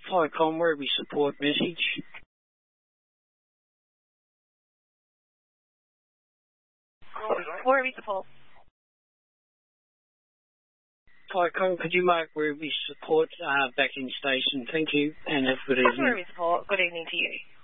Hi, Con, where we support message. Where we support? Hi, Con, could you mark where we support back in station? Thank you, and have a good evening. Where we support. Good evening to you.